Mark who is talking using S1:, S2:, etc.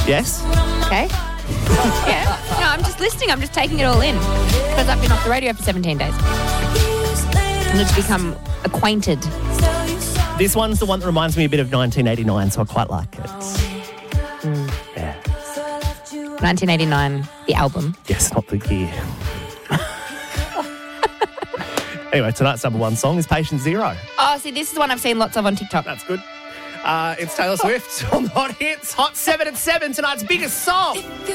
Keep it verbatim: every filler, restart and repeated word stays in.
S1: Yes?
S2: Okay. Yeah. No, I'm just listening. I'm just taking it all in because I've been off the radio for seventeen days. I need to become acquainted.
S1: This one's the one that reminds me a bit of nineteen eighty-nine, so I quite like it.
S2: Mm.
S1: Yeah.
S2: nineteen eighty-nine, the album.
S1: Yes, not the year. Anyway, tonight's number one song is Patient Zero.
S2: Oh, see, this is one I've seen lots of on TikTok.
S1: That's good. Uh, it's Taylor Swift on the Hot Hits. Hot seven at seven, tonight's biggest song.